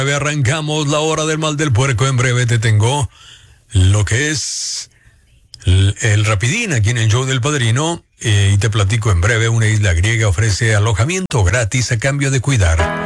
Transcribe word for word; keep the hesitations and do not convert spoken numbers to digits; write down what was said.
Arrancamos la hora del mal del puerco. En breve te tengo lo que es el, el rapidín aquí en el show del Padrino. Eh, y te platico en breve, una isla griega ofrece alojamiento gratis a cambio de cuidar